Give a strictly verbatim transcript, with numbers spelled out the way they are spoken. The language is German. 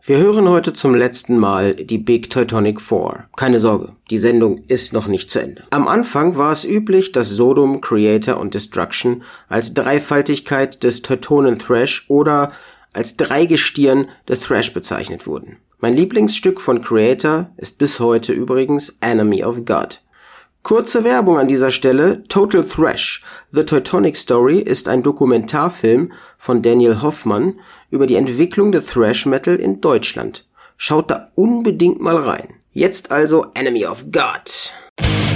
Wir hören heute zum letzten Mal die Big Teutonic Four. Keine Sorge, die Sendung ist noch nicht zu Ende. Am Anfang war es üblich, dass Sodom, Creator und Destruction als Dreifaltigkeit des Teutonen-Thrash oder als Dreigestirn des Thrash bezeichnet wurden. Mein Lieblingsstück von Creator ist bis heute übrigens Enemy of God. Kurze Werbung an dieser Stelle. Total Thrash, The Teutonic Story ist ein Dokumentarfilm von Daniel Hoffmann über die Entwicklung der Thrash Metal in Deutschland. Schaut da unbedingt mal rein. Jetzt also Enemy of God.